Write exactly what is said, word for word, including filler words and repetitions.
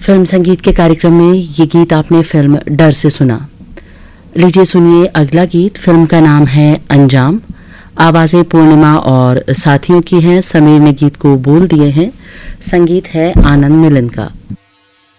Film संगीत के कार्यक्रम में ये गीत आपने फिल्म डर से सुना। लीजिए सुनिए अगला गीत। फिल्म का नाम है अंजाम। आवाज़ें पूर्णिमा और साथियों की हैं। समीर ने गीत को बोल दिए हैं। संगीत है आनंद मिलन का।